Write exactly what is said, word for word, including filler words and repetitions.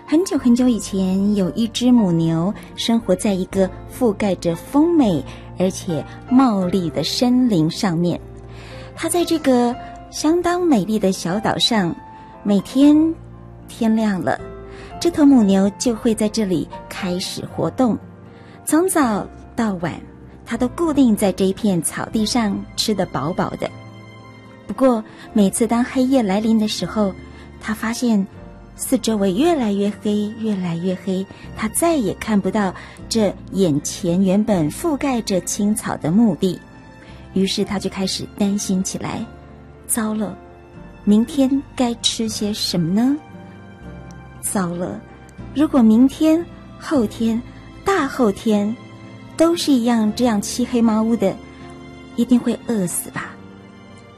很久很久以前，有一只母牛生活在一个覆盖着丰美而且茂密的森林上面。它在这个相当美丽的小岛上，每天天亮了，这头母牛就会在这里开始活动。从早到晚，它都固定在这一片草地上，吃得饱饱的。不过每次当黑夜来临的时候，它发现四周围越来越黑，越来越黑，他再也看不到这眼前原本覆盖着青草的墓地。于是他就开始担心起来，糟了，明天该吃些什么呢？糟了，如果明天、后天、大后天都是一样这样漆黑猫屋的，一定会饿死吧。